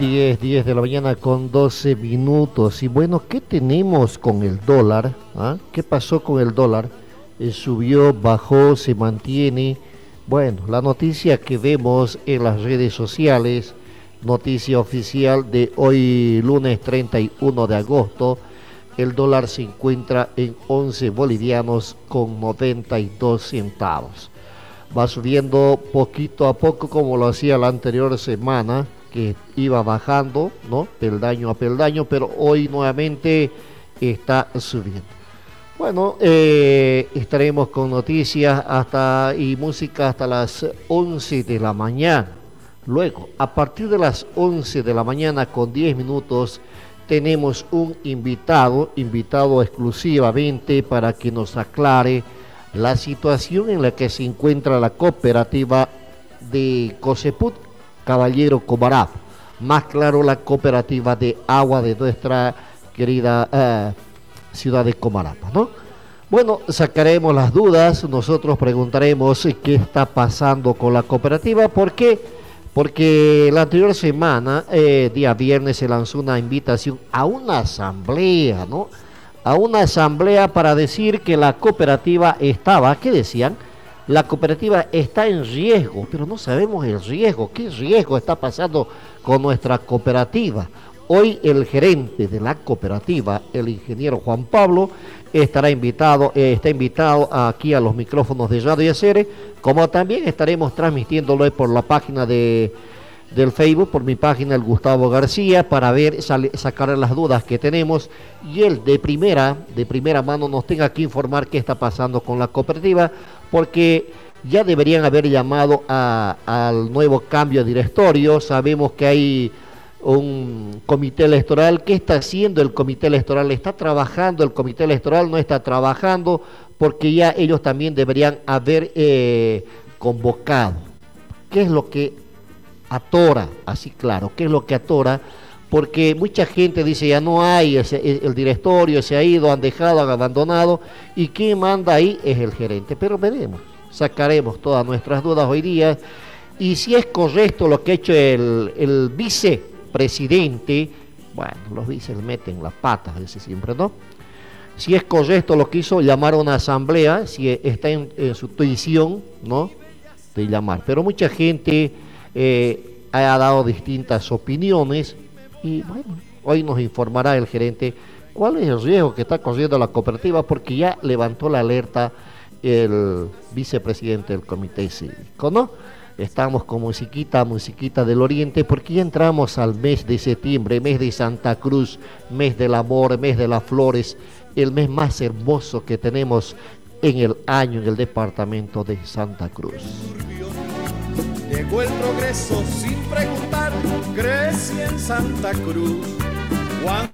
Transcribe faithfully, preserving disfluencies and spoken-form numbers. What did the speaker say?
diez, diez de la mañana con doce minutos. Y bueno, ¿qué tenemos con el dólar? ¿Ah? ¿Qué pasó con el dólar? Eh, subió, bajó, se mantiene. Bueno, la noticia que vemos en las redes sociales, noticia oficial de hoy lunes treinta y uno de agosto, el dólar se encuentra en once bolivianos con noventa y dos centavos. Va subiendo poquito a poco como lo hacía la anterior semana, que iba bajando, ¿no? Peldaño a peldaño, pero hoy nuevamente está subiendo. Bueno, eh, estaremos con noticias hasta y música hasta las once de la mañana. Luego, a partir de las once de la mañana con diez minutos, tenemos un invitado, invitado exclusivamente para que nos aclare la situación en la que se encuentra la cooperativa de Coseput Caballero Comarap, más claro la cooperativa de agua de nuestra querida uh, ciudad de Comarapa, ¿no? Bueno, sacaremos las dudas, nosotros preguntaremos qué está pasando con la cooperativa. ¿Por qué? Porque la anterior semana, eh, día viernes, se lanzó una invitación a una asamblea, ¿no? A una asamblea para decir que la cooperativa estaba, ¿qué decían? La cooperativa está en riesgo, pero no sabemos el riesgo, qué riesgo está pasando con nuestra cooperativa. Hoy el gerente de la cooperativa, el ingeniero Juan Pablo, estará invitado, eh, está invitado aquí a los micrófonos de Radio Yacere, como también estaremos transmitiéndolo por la página de, del Facebook, por mi página, el Gustavo García, para ver, sale, sacar las dudas que tenemos, y él de primera, de primera mano nos tenga que informar qué está pasando con la cooperativa, porque ya deberían haber llamado a, al nuevo cambio de directorio. Sabemos que hay un comité electoral. ¿Qué está haciendo el comité electoral? ¿Está trabajando el comité electoral? ¿No está trabajando? Porque ya ellos también deberían haber eh, convocado. ¿Qué es lo que atora? Así claro, ¿qué es lo que atora? Porque mucha gente dice, ya no hay, ese, el directorio se ha ido, han dejado, han abandonado, y quien manda ahí es el gerente. Pero veremos, sacaremos todas nuestras dudas hoy día, y si es correcto lo que ha hecho el, el vicepresidente, bueno, los vices meten las patas, dice siempre, ¿no? Si es correcto lo que hizo, llamar a una asamblea, si está en, en su decisión, ¿no?, de llamar. Pero mucha gente eh, ha dado distintas opiniones, y bueno, hoy nos informará el gerente cuál es el riesgo que está corriendo la cooperativa, porque ya levantó la alerta el vicepresidente del comité cívico, ¿no? Estamos con musiquita, musiquita del oriente, porque ya entramos al mes de septiembre, mes de Santa Cruz, mes del amor, mes de las flores, el mes más hermoso que tenemos en el año en el departamento de Santa Cruz. Llegó el progreso sin preguntar, crecí en Santa Cruz. Juan